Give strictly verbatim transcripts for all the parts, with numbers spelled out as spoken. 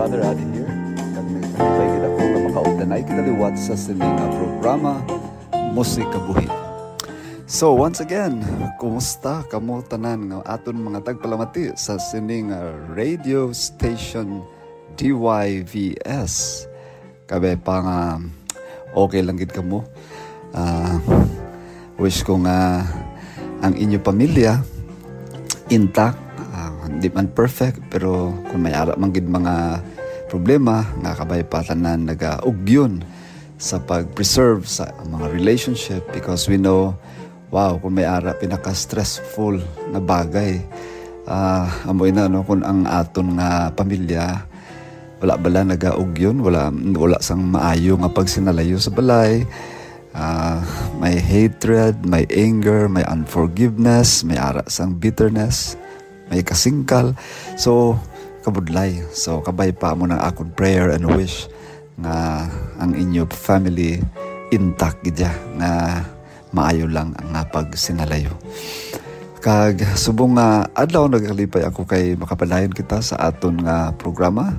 Brother Adi here. Kag nagpalipay kita ko nga makaugdanay kinaliwat sa sining nga programa Musika Buhi. So once again, kumusta kamo tanan nga aton mga tagpalamati sa sining nga radio station D Y V S. Kabe pa nga okay lang gid kamo. Uh, wish ko nga ang inyo pamilya intact, uh, hindi man perfect, pero kung may ara man gid mga problema nga kabay pa tanan nagaugyon sa pag-preserve sa mga relationship, because we know, wow, kung may ara pinaka-stressful na bagay, uh, amoy na no, kung ang aton nga pamilya wala bala nagaugyon, wala wala sang maayo nga pagsinalayo sa balay. Uh, may hatred, may anger, may unforgiveness, may ara sang bitterness, may kasingkal. So, kabudlay. So, kabay pa mo ng akong prayer and wish nga ang inyo family intact gidya, nga maayo lang ang pagsinalayo. Kag subong nga adlaw nagalipay ako kay makapadayon kita sa aton nga programa.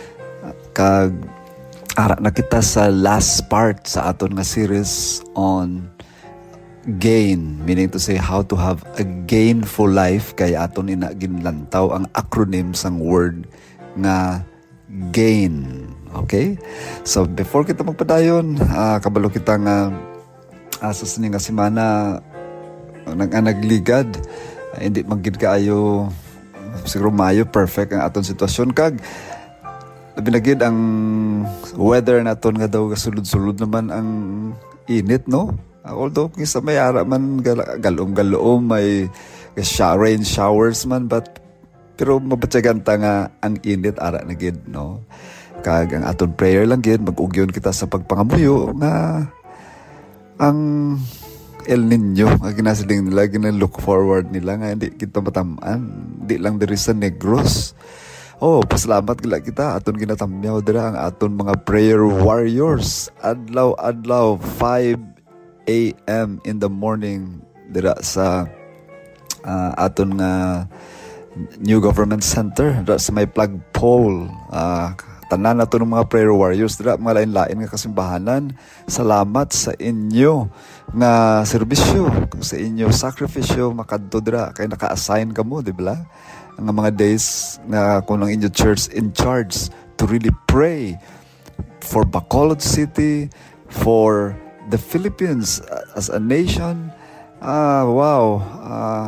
Kag ara na kita sa last part sa aton nga series on gain, meaning to say how to have a gainful life. Kay aton ina ginlantaw ang acronym sang word nga gain. Okay? So before kita magpadayon, uh, kabalo kita nga uh, sa sining nga semana nang nagligad, uh, hindi magid kaayo siguro maayo perfect ang aton sitwasyon. Kag labi na gid ang weather naton nga daw kasulod-sulod naman ang init, no? Although kisa may ara man galom-galom, may rain showers man, but pero mabatyagan ta nga ang init ara na gid, no? Kag ang aton prayer lang gid, mag-ugyon kita sa pagpangamuyo nga ang El Nino nga ginasiling nila, gina-look forward nila nga hindi kita matamaan, di lang diri sa Negros. Oh, pasalamat gila kita aton ginatamyaw dira ang aton mga prayer warriors. Adlaw-adlaw five a.m. in the morning dira sa uh, aton nga New Government Center, dira sa may flagpole. Uh, tanan nato ng mga prayer warriors dira, mga lain-lain nga kasimbahanan. Salamat sa inyo nga serbisyo, sa inyo sakripisyo makadto dira kay naka-assign kamo, di ba? Ang mga days na kung ang inyo church in charge to really pray for Bacolod City, for the Philippines as a nation. Ah, wow. Ah,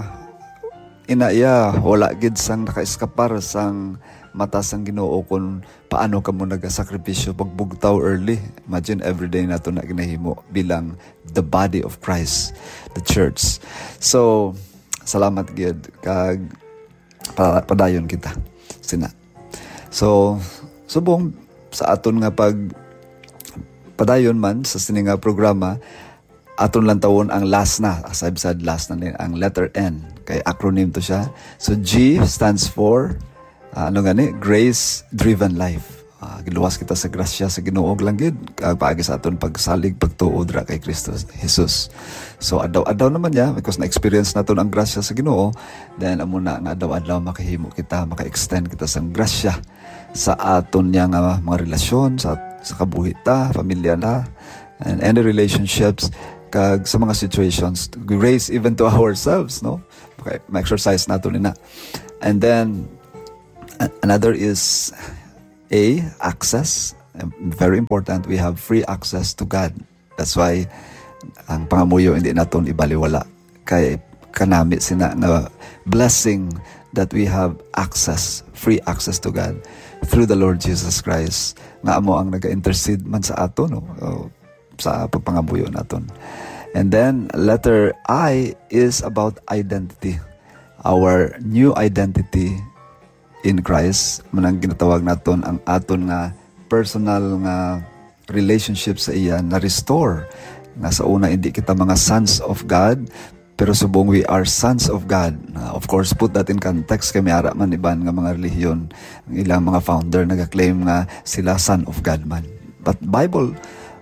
inaya, wala gid sang naka-eskapar sang mata sang Ginoo kung paano kamo nagasakripisyo pagbugtaw early. Imagine everyday nato na ginahimo bilang the body of Christ, the church. So, salamat gid kag padayon kita sina. So subong sa aton nga pag padayon man sa sini nga programa, aton lang tawon ang last na, as I've said, last na ang letter N, kay acronym to siya. So G stands for uh, ano gani, grace driven life. Uh, giluwas kita sa grasya sa Ginoo lang gid, paagi sa aton pagsalig pagtuod ra kay Kristo Jesus. So adlaw-adlaw naman niya, because na-experience naton ang grasya sa Ginoo, then amo na nga adlaw-adlaw makahimo kita, maka-extend kita sang grasya sa aton niya nga mga relasyon, sa sa kabuhi ta, pamilya na, and any relationships, kag sa mga situations, grace even to ourselves, no? Okay, ma-exercise naton ina. And then another is A, access. Very important, we have free access to God. That's why ang pangamuyo hindi naton ibaliwala, kay kanami sina na blessing that we have access, free access to God through the Lord Jesus Christ, nga amo ang naga-intercede man sa aton, no? Sa pagpangamuyo naton. And then letter I is about identity, our new identity in Christ. Manang ginatawag naton ang aton nga personal nga relationship sa iya na restore. Nga sa una hindi kita mga sons of God, pero subong we are sons of God. Uh, of course, put that in context, kay may ara man iban nga mga relihiyon, ang ilang mga founder nagaklaim nga sila son of God man. But Bible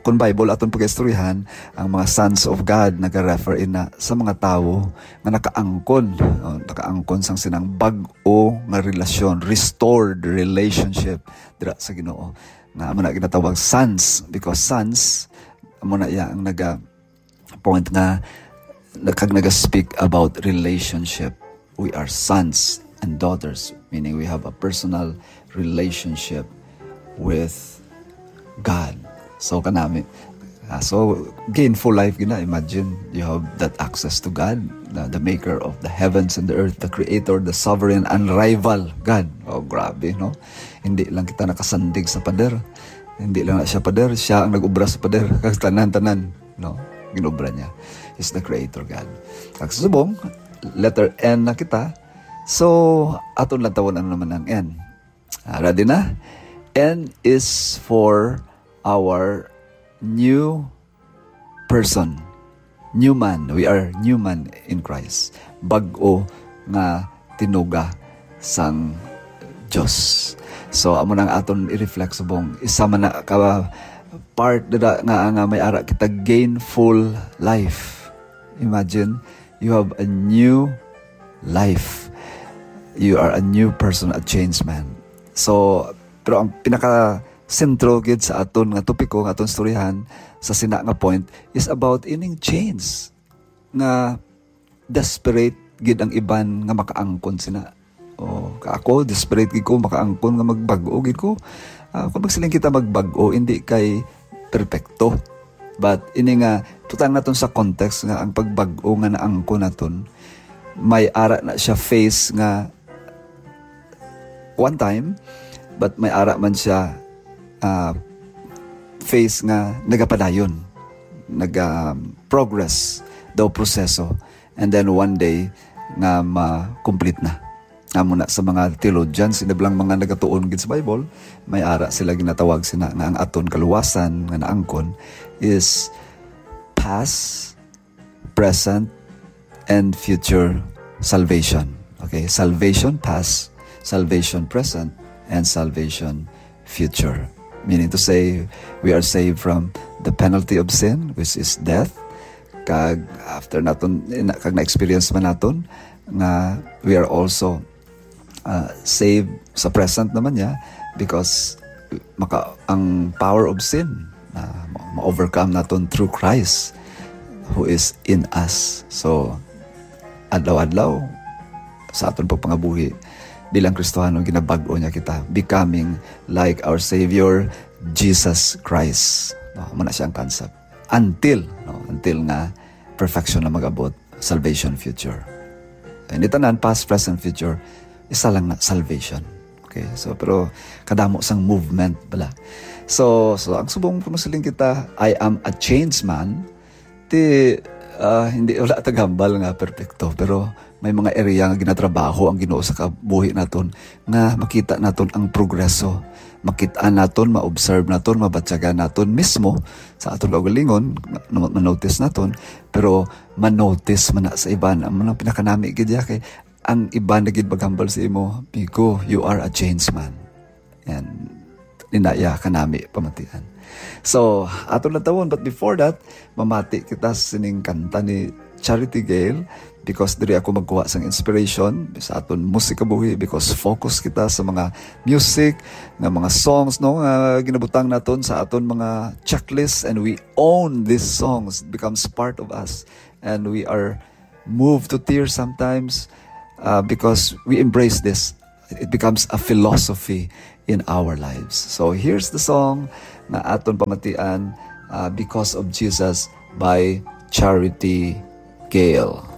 kung Bible aton pag-istoryahan, ang mga sons of God nag-refer in na sa mga tao nga nakaangkon, oh, nakaangkon sang sinang bag-o nga relasyon, restored relationship dira sa Ginoo. Nga amo na ginatawag sons, because sons amo na iya ang naga point nga kag naga-speak about relationship. We are sons and daughters, meaning we have a personal relationship with God. So kanami, uh, so gainful life gina. Imagine you have that access to God, the, the maker of the heavens and the earth, the creator, the sovereign, unrivaled God. Oh, grabe, no? Hindi lang kita nakasandig sa pader. Hindi lang na siya pader, siya ang nag-ubra sa pader. Tanan-tanan, no? Ginubra niya. He's the creator God. Kagsubong, letter N na kita. So, aton lang tawon ano naman ang N. Uh, ready na? N is for our new person, new man. We are new man in Christ. Bag-o nga tinuga sang Diyos. So amo nang aton i-reflect subong isa man na ka part dira nga nga may ara kita gainful life. Imagine you have a new life. You are a new person, a changed man. So pero ang pinaka sentro gid sa aton nga topiko nga aton storyahan sa sina nga point is about ining change nga desperate gid ang iban nga makaangkon sina. O ako desperate gid ko makaangkon nga magbag-o gid ko. Uh, kung magsiling kita magbag-o hindi kay perpekto, but ini nga tutang naton sa context nga ang pagbag-o nga naangkon naton may ara na siya face nga one time, but may ara man siya Uh, face nga nagapadayon, naga-progress daw proseso, and then one day nga ma-complete na. Amo na sa mga theologians, sinablang mga nagatuon gid sa Bible, may ara sila ginatawag sina nga ang aton kaluwasan nga naangkon is past, present, and future salvation. Okay, salvation past, salvation present, and salvation future. Meaning to say, we are saved from the penalty of sin, which is death. Kag after naton, kag na-experience man naton, nga we are also uh, saved sa present naman niya because maka, ang power of sin na uh, ma-overcome naton through Christ who is in us. So, adlaw-adlaw sa aton pagpangabuhi bilang Kristohano, ginabag-o niya kita, becoming like our Savior, Jesus Christ. No, muna siya ang concept. Until, no, until nga, perfection na mag-abot, salvation future. Hindi tanan, past, present, future, isa lang na, salvation. Okay, so, pero, kadamo sang movement pala. So, so ang subong pumasiling kita, I am a changed man, ti, uh, hindi, wala tagambal nga, perfecto, pero, may mga area nga ginatrabaho ang Ginoo sa kabuhi naton nga makita naton ang progreso, makita naton, ma-observe naton, mabatyagan naton mismo sa aton kaugalingon, ma-notice naton, pero ma-notice man na sa iban. Ang mga pinakanami gid kay ang iban na gid maghambal sa imo, Pico, you are a changed man. And ninaya kanami pamatian. So, aton lang tawon, but before that, mamati kita sining kanta ni Charity Gale, because diri ako magkuha sang inspiration sa aton musika buhi, because focus kita sa mga music nga mga songs no nga ginabutang naton sa aton mga checklist, and we own these songs. It becomes part of us, and we are moved to tears sometimes uh, because we embrace this. It becomes a philosophy in our lives. So here's the song na aton pamatian, uh, Because of Jesus by Charity Gale.